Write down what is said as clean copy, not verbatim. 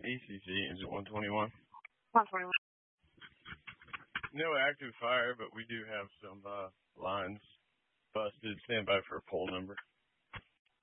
ECC, is it 121? 121. No active fire, but we do have some lines busted. Stand by for a poll number.